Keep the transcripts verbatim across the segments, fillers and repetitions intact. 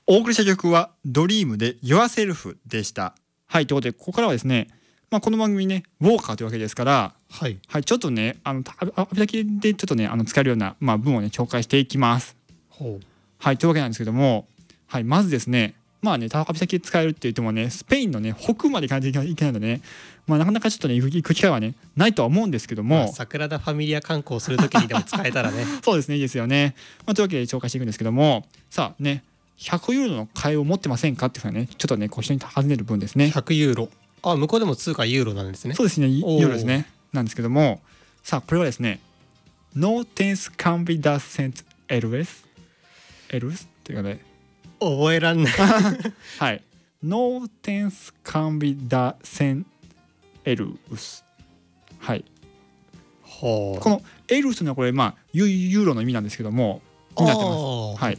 お送りした曲はドリームで Yourself でした。はい、ということでここからはですね、まあ、この番組ねウォーカーというわけですから、 はい、 はい、ちょっとねあのアビタケでちょっとねあの使えるような、まあ、文をね紹介していきます。 ほう、 はい、というわけなんですけども、はい、まずですねまあねアビタケ使えるって言ってもねスペインのね北まで感じていけないのでね、まあ、なかなかちょっとね行く機会はねないとは思うんですけども、まあ、 サグラダ・ファミリア観光するときにでも使えたらねそうですね、いいですよね。まあ、というわけで紹介していくんですけども、さあねひゃくユーロの替えを持ってませんかっていうふうにねちょっとねこう人に尋ねる分ですね。 ひゃくユーロ、あ、向こうでも通貨ユーロなんですね。 そうですね、ユーロですね。なんですけども、さあこれはですね No tens can be that sent elves elves っていうかね覚えらんないはい No tens can be that sent elves、 はい、 ほう、 このエルフというのはこれまあユユーロの意味なんですけどもになってます。はい、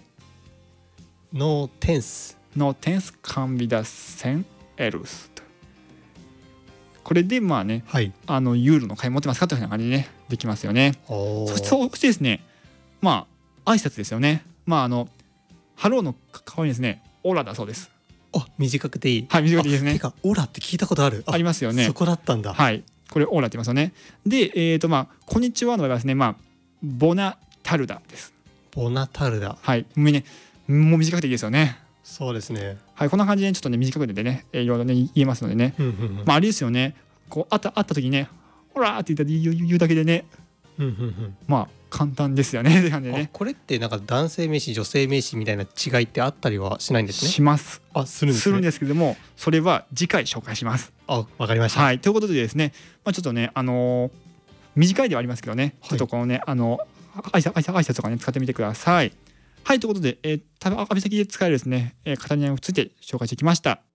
No tens No tens can be the sent elves、 これでまあね、 はい、 あのユーロの買い持ってますかというふうな感じでねできますよね。 おそしてそしてですねまあ挨拶ですよね。まああのハローの代わりにですねオラだそうです。 あ、短くていい。 はい、短くていいですね。 てかオラって聞いたことある。 ありますよね。 そこだったんだ。 はい、これオーラって言いますよね。で、えーとまあこんにちはの場合はですね、まあボナタルダです。 ボナタルダ。 はい、もうねもう短くていいですよね。 そうですね。 はい、こんな感じでちょっとね短くてねいろいろね言えますのでね。 うんうんうん、 まああれですよね。こうあったあった時にね、オラーって言った言う言うだけでね、 うんうんうん、 まあ簡単ですよねって感じでね。 これってなんか男性名詞女性名詞みたいな違いってあったりはしないんですね。 します。 あ、するんですね。 するんですけども、それは次回紹介します。 あ、わかりました。 はい、ということでですね、まあ、ちょっとねあのー、短いではありますけどね、はい、ちょっとこのねあの挨拶挨拶とかね使ってみてください。はい、ということで、えー、旅先で使えるですね、えー、語り合いについて紹介してきました。